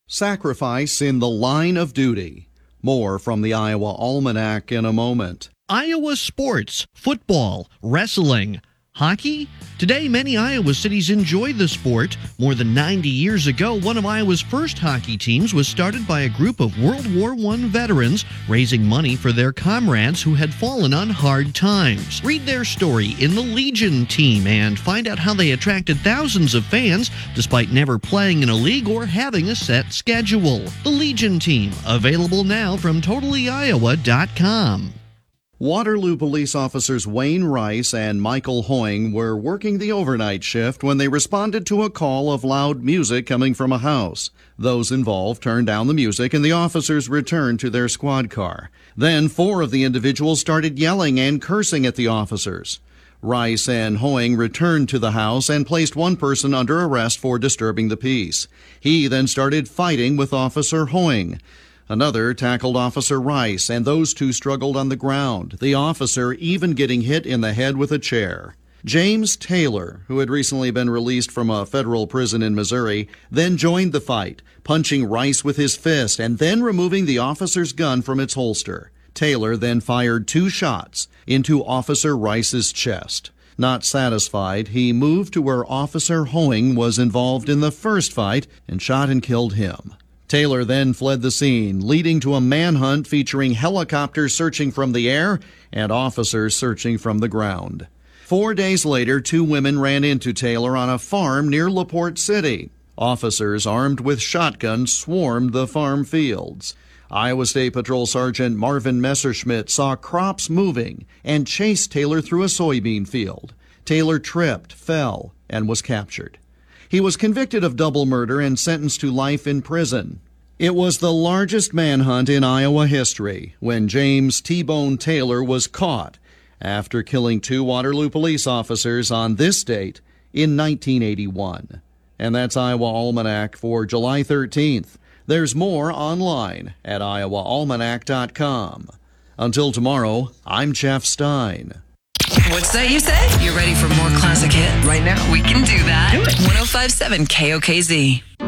Sacrifice in the line of duty. More from the Iowa Almanac in a moment. Iowa sports, football, wrestling, hockey. Today, many Iowa cities enjoy the sport. More than 90 years ago, one of Iowa's first hockey teams was started by a group of World War I veterans raising money for their comrades who had fallen on hard times. Read their story in the Legion team and find out how they attracted thousands of fans despite never playing in a league or having a set schedule. The Legion team, available now from TotallyIowa.com. Waterloo police officers Wayne Rice and Michael Hoying were working the overnight shift when they responded to a call of loud music coming from a house. Those involved turned down the music and the officers returned to their squad car. Then 4 of the individuals started yelling and cursing at the officers. Rice and Hoying returned to the house and placed one person under arrest for disturbing the peace. He then started fighting with Officer Hoying. Another tackled Officer Rice, and those two struggled on the ground, the officer even getting hit in the head with a chair. James Taylor, who had recently been released from a federal prison in Missouri, then joined the fight, punching Rice with his fist and then removing the officer's gun from its holster. Taylor then fired 2 shots into Officer Rice's chest. Not satisfied, he moved to where Officer Hoying was involved in the first fight and shot and killed him. Taylor then fled the scene, leading to a manhunt featuring helicopters searching from the air and officers searching from the ground. 4 days later, 2 women ran into Taylor on a farm near LaPorte City. Officers armed with shotguns swarmed the farm fields. Iowa State Patrol Sergeant Marvin Messerschmidt saw crops moving and chased Taylor through a soybean field. Taylor tripped, fell, and was captured. He was convicted of double murder and sentenced to life in prison. It was the largest manhunt in Iowa history when James T-Bone Taylor was caught after killing 2 Waterloo police officers on this date in 1981. And that's Iowa Almanac for July 13th. There's more online at iowaalmanac.com. Until tomorrow, I'm Jeff Stein. What's that you say? You're ready for more classic hit? Right now? We can do that. Do it. 105.7 KOKZ.